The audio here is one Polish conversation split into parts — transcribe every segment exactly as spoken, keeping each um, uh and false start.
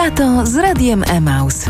Lato z Radiem Emaus.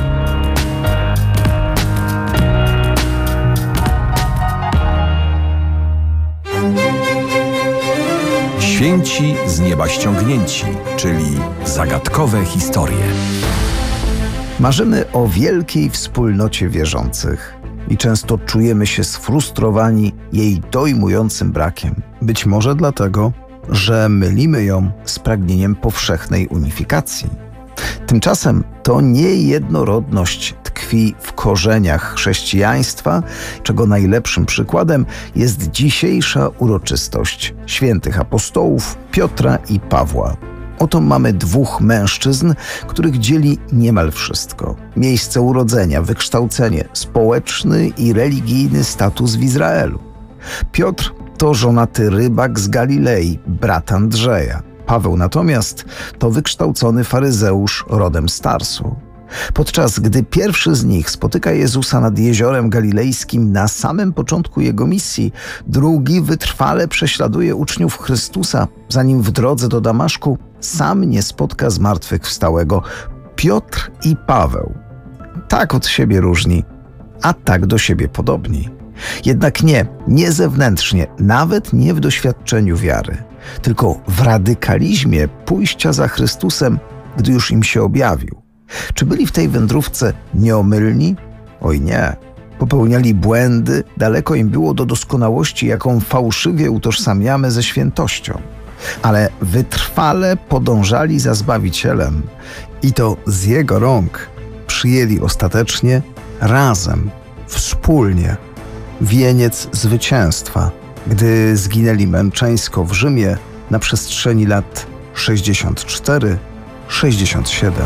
Święci z nieba ściągnięci, czyli zagadkowe historie. Marzymy o wielkiej wspólnocie wierzących i często czujemy się sfrustrowani jej dojmującym brakiem. Być może dlatego, że mylimy ją z pragnieniem powszechnej unifikacji. Tymczasem to niejednorodność tkwi w korzeniach chrześcijaństwa, czego najlepszym przykładem jest dzisiejsza uroczystość świętych apostołów Piotra i Pawła. Oto mamy dwóch mężczyzn, których dzieli niemal wszystko. Miejsce urodzenia, wykształcenie, społeczny i religijny status w Izraelu. Piotr to żonaty rybak z Galilei, brat Andrzeja. Paweł natomiast to wykształcony faryzeusz rodem z Tarsu. Podczas gdy pierwszy z nich spotyka Jezusa nad jeziorem galilejskim na samym początku jego misji, drugi wytrwale prześladuje uczniów Chrystusa, zanim w drodze do Damaszku sam nie spotka zmartwychwstałego. Piotr i Paweł tak od siebie różni, a tak do siebie podobni. Jednak nie, nie zewnętrznie, nawet nie w doświadczeniu wiary, tylko w radykalizmie pójścia za Chrystusem, gdy już im się objawił. Czy byli w tej wędrówce nieomylni? Oj nie. Popełniali błędy, daleko im było do doskonałości, jaką fałszywie utożsamiamy ze świętością. Ale wytrwale podążali za Zbawicielem i to z Jego rąk przyjęli ostatecznie razem, wspólnie wieniec zwycięstwa, gdy zginęli męczeńsko w Rzymie na przestrzeni lat sześćdziesiąt cztery sześćdziesiąt siedem.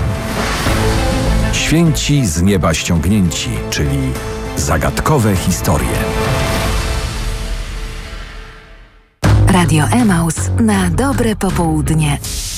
Święci z nieba ściągnięci, czyli zagadkowe historie. Radio Emaus na dobre popołudnie.